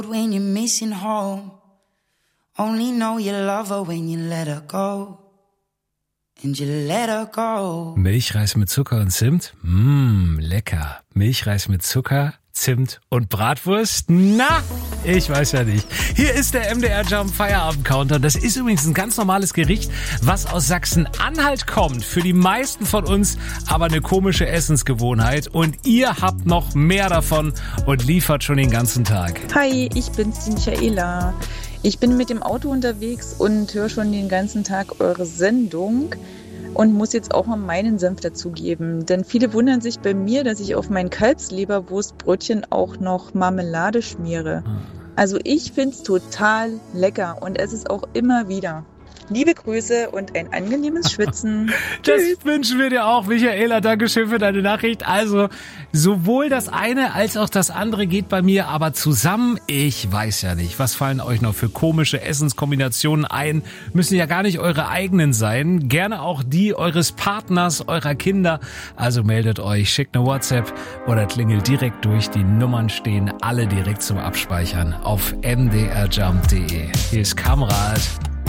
When you're missing home, only know you love her when you let her go. And you let her go. Milchreis mit Zucker und Zimt? Lecker. Milchreis mit Zucker, Zimt und Bratwurst? Na, ich weiß ja nicht. Hier ist der MDR Jump Feierabend Counter. Das ist übrigens ein ganz normales Gericht, was aus Sachsen-Anhalt kommt. Für die meisten von uns aber eine komische Essensgewohnheit. Und ihr habt noch mehr davon und liefert schon den ganzen Tag. Hi, ich bin's, die Michaela. Ich bin mit dem Auto unterwegs und höre schon den ganzen Tag eure Sendung und muss jetzt auch mal meinen Senf dazugeben. Denn viele wundern sich bei mir, dass ich auf mein Kalbsleberwurstbrötchen auch noch Marmelade schmiere. Also ich find's total lecker und esse es auch immer wieder. Liebe Grüße und ein angenehmes Schwitzen. Das wünschen wir dir auch, Michaela. Dankeschön für deine Nachricht. Also, sowohl das eine als auch das andere geht bei mir, aber zusammen, ich weiß ja nicht. Was fallen euch noch für komische Essenskombinationen ein? Müssen ja gar nicht eure eigenen sein. Gerne auch die eures Partners, eurer Kinder. Also meldet euch, schickt eine WhatsApp oder klingelt direkt durch. Die Nummern stehen alle direkt zum Abspeichern auf mdrjump.de. Hier ist Kamrat.